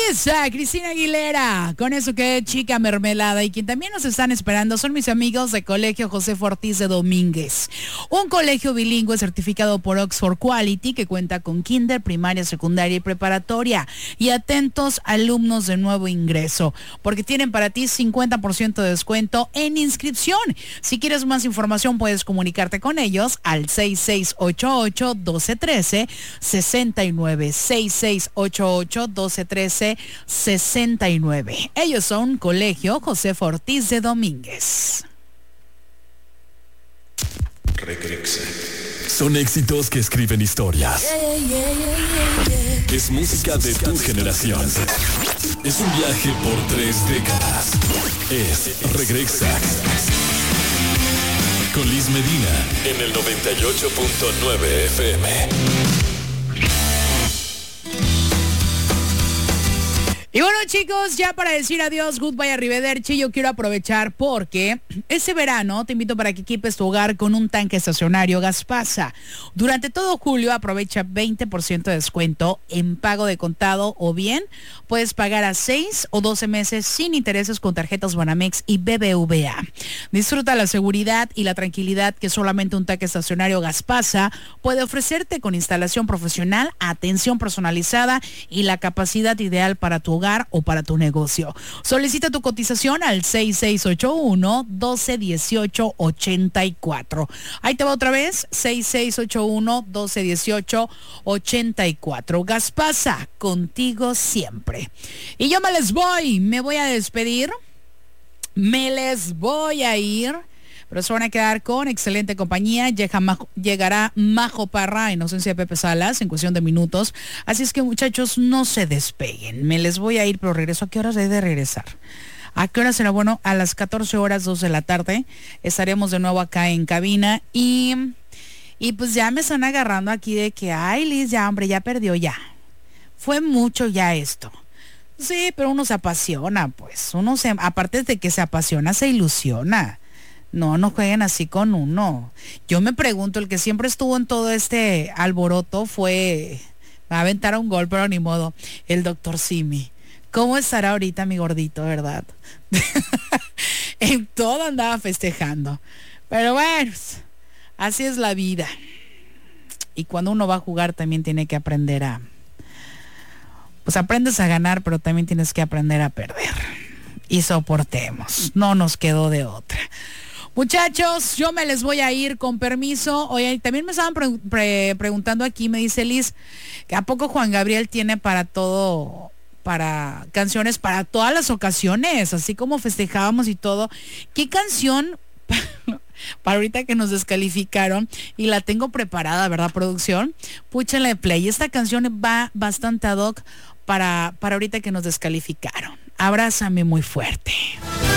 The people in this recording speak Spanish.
Lisa, Cristina Aguilera, con eso que chica mermelada. Y quien también nos están esperando son mis amigos de Colegio José Ortiz de Domínguez, un colegio bilingüe certificado por Oxford Quality que cuenta con kinder, primaria, secundaria y preparatoria. Y atentos alumnos de nuevo ingreso, porque tienen para ti 50% de descuento en inscripción. Si quieres más información puedes comunicarte con ellos al 6688-1213 69 6688-1213-69. Ellos son Colegio José Ortiz de Domínguez. Regrexa. Son éxitos que escriben historias. Es música de tu generación. Es un viaje por 3 décadas. Es Regrexa. Con Liz Medina en el 98.9 FM. Y bueno, chicos, ya para decir adiós, goodbye, arrivederci, yo quiero aprovechar porque este verano te invito para que equipes tu hogar con un tanque estacionario Gaspasa. Durante todo julio aprovecha 20% de descuento en pago de contado o bien puedes pagar a 6 o 12 meses sin intereses con tarjetas Banamex y BBVA. Disfruta la seguridad y la tranquilidad que solamente un tanque estacionario Gaspasa puede ofrecerte, con instalación profesional, atención personalizada y la capacidad ideal para tu hogar o para tu negocio. Solicita tu cotización al 6681-1218-84. Ahí te va otra vez, 6681-1218-84. Gaspasa, contigo siempre. Y yo me voy a despedir, me les voy a ir, pero se van a quedar con excelente compañía. Llegará Majo Parra en ausencia de Pepe Salas en cuestión de minutos. Así es que, muchachos, no se despeguen. Me les voy a ir, pero regreso. ¿A qué horas he de regresar? ¿A qué hora será? Bueno, a las 14 horas, 2 de la tarde, estaremos de nuevo acá en cabina. Y pues ya me están agarrando aquí de que, ay, Liz, ya, hombre, ya perdió ya. Fue mucho ya esto. Sí, pero uno se apasiona, pues. Aparte de que se apasiona, se ilusiona. No jueguen así con uno. Yo me pregunto, el que siempre estuvo en todo este alboroto fue, va a aventar un gol, pero ni modo, el doctor Simi. ¿Cómo estará ahorita mi gordito, verdad? En todo andaba festejando. Pero bueno, así es la vida. Y cuando uno va a jugar también tiene que aprender pues aprendes a ganar, pero también tienes que aprender a perder. Y soportemos. No nos quedó de otra. Muchachos, yo me les voy a ir, con permiso. Oye, también me estaban preguntando aquí, me dice Liz, que ¿a poco Juan Gabriel tiene para todo, para canciones para todas las ocasiones, así como festejábamos y todo? ¿Qué canción para ahorita que nos descalificaron? Y la tengo preparada, ¿verdad, producción? Púchenle play. Esta canción va bastante ad hoc para ahorita que nos descalificaron. Abrázame muy fuerte.